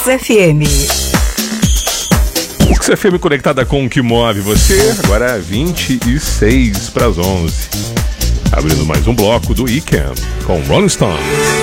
FM. FM conectada com o que move você. Agora 26 para as 11. Abrindo mais um bloco do Weekend com Rolling Stones.